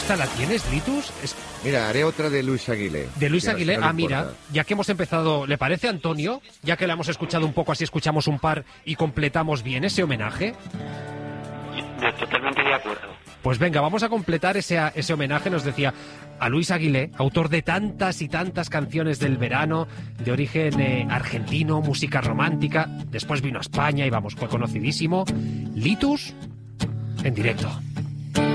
¿Esta la tienes, Litus? Mira, haré otra de Luis Aguilé. De Luis Que Aguilé, no le mira, importa. ya que hemos empezado, ¿le parece, Antonio? Ya que la hemos escuchado un poco, así escuchamos un par y completamos bien ese homenaje. Totalmente de acuerdo. Pues venga, vamos a completar ese homenaje, nos decía, a Luis Aguilé, autor de tantas y tantas canciones del verano, de origen argentino, música romántica. Después vino a España y vamos, fue conocidísimo. Litus, en directo.